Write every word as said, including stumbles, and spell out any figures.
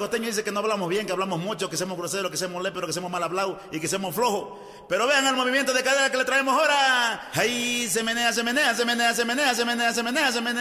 costeños dicen que no hablamos bien, que hablamos mucho, que somos groseros, que somos léperos, que somos mal hablados y que somos flojos. Pero vean el movimiento de cadera que le traemos ahora. Ahí se menea, se menea, se menea, se menea, se menea, se menea, se menea.